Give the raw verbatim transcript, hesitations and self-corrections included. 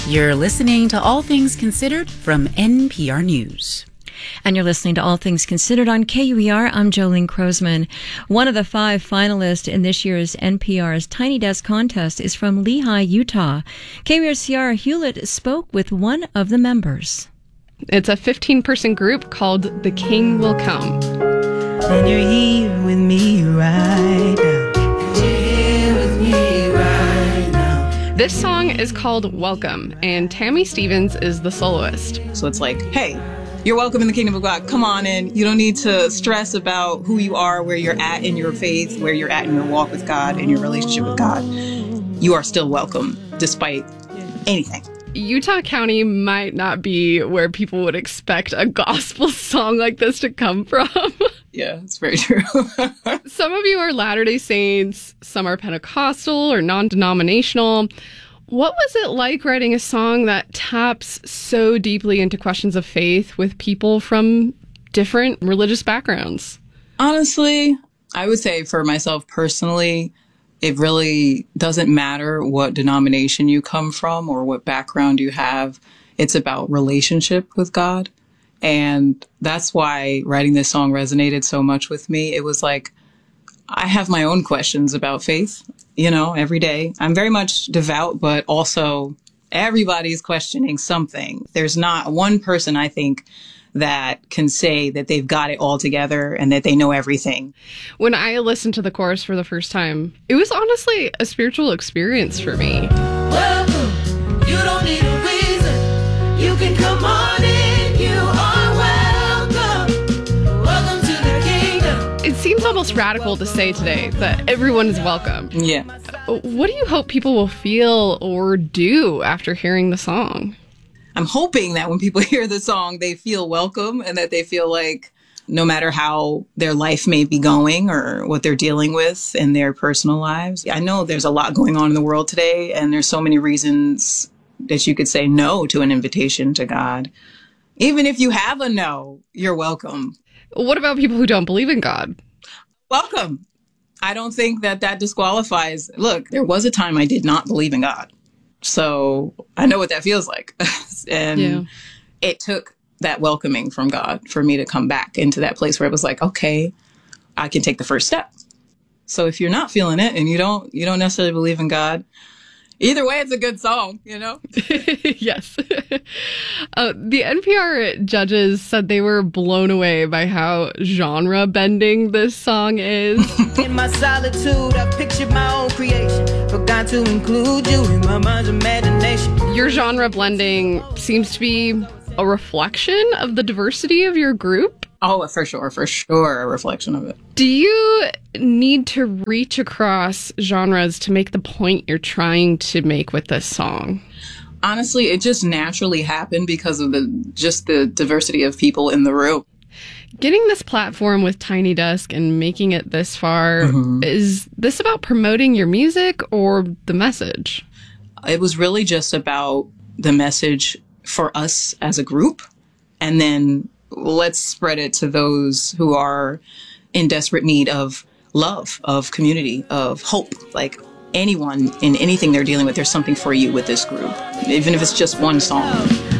You're listening to All Things Considered from N P R News. And you're listening to All Things Considered on K U E R. I'm Jolene Krosman. One of the five finalists in this year's N P R's Tiny Desk contest is from Lehi, Utah. K U E R's Ciara Hewlett spoke with one of the members. It's a fifteen-person group called The King Will Come. And you're here with me right now. You're here with me right now. This song is called Welcome, and Tammy Stevens is the soloist. So it's like, hey, you're welcome in the kingdom of God. Come on in. You don't need to stress about who you are, where you're at in your faith, where you're at in your walk with God, in your relationship with God. You are still welcome, despite anything. Utah County might not be where people would expect a gospel song like this to come from. Yeah, it's very true. Some of you are Latter-day Saints, some are Pentecostal or non-denominational. What was it like writing a song that taps so deeply into questions of faith with people from different religious backgrounds? Honestly, I would say for myself personally, it really doesn't matter what denomination you come from or what background you have. It's about relationship with God. And that's why writing this song resonated so much with me. It was like, I have my own questions about faith, you know, every day. I'm very much devout, but also everybody's questioning something. There's not one person, I think, that can say that they've got it all together and that they know everything. When I listened to the chorus for the first time, it was honestly a spiritual experience for me. Welcome. You don't need a reason. You can come on in. You are welcome. Welcome to the kingdom. It seems almost radical to say today that everyone is welcome. Yeah. What do you hope people will feel or do after hearing the song? I'm hoping that when people hear the song, they feel welcome and that they feel like no matter how their life may be going or what they're dealing with in their personal lives. I know there's a lot going on in the world today, and there's so many reasons that you could say no to an invitation to God. Even if you have a no, you're welcome. What about people who don't believe in God? Welcome. I don't think that that disqualifies. Look, there was a time I did not believe in God. So I know what that feels like. And yeah. It took that welcoming from God for me to come back into that place where it was like, okay, I can take the first step. So if you're not feeling it and you don't, you don't necessarily believe in God, either way, it's a good song, you know? Yes. uh, the N P R judges said they were blown away by how genre bending this song is. In my solitude, I pictured my own creation. Forgot to include you in my mind's imagination. Your genre blending seems to be a reflection of the diversity of your group. Oh, for sure, for sure, a reflection of it. Do you need to reach across genres to make the point you're trying to make with this song? Honestly, it just naturally happened because of the just the diversity of people in the room. Getting this platform with Tiny Desk and making it this far, mm-hmm. Is this about promoting your music or the message? It was really just about the message for us as a group, and then let's spread it to those who are in desperate need of love, of community, of hope. Like anyone in anything they're dealing with, there's something for you with this group, even if it's just one song.